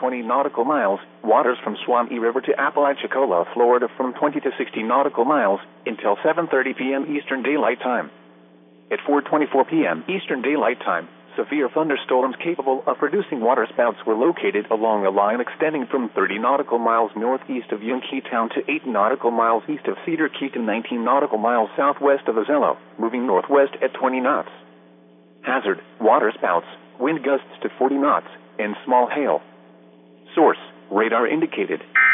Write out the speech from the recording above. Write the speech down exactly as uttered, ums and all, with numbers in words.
twenty nautical miles. Waters from Swampy River to Apalachicola, Florida from twenty to sixty nautical miles until seven thirty p.m. Eastern Daylight Time. At four twenty-four p.m. Eastern Daylight Time, severe thunderstorms capable of producing waterspouts were located along a line extending from thirty nautical miles northeast of Yunkatown to eight nautical miles east of Cedar Creek and nineteen nautical miles southwest of Ozello, moving northwest at twenty knots. Hazard: waterspouts, wind gusts to forty knots, and small hail. Source: radar indicated.